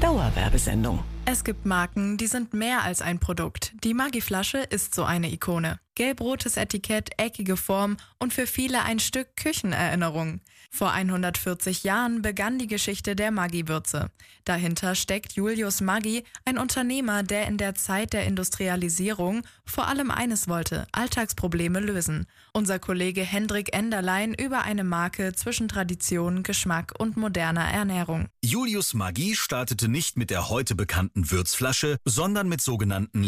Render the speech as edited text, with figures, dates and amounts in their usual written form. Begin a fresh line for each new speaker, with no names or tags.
Dauerwerbesendung.
Es gibt Marken, die sind mehr als ein Produkt. Die Maggi-Flasche ist so eine Ikone. Gelb-rotes Etikett, eckige Form und für viele ein Stück Küchenerinnerung. Vor 140 Jahren begann die Geschichte der Maggi-Würze. Dahinter steckt Julius Maggi, ein Unternehmer, der in der Zeit der Industrialisierung vor allem eines wollte: Alltagsprobleme lösen. Unser Kollege Hendrik Enderlein über eine Marke zwischen Tradition, Geschmack und moderner Ernährung.
Julius Maggi startete nicht mit der heute bekannten Würzflasche, sondern mit sogenannten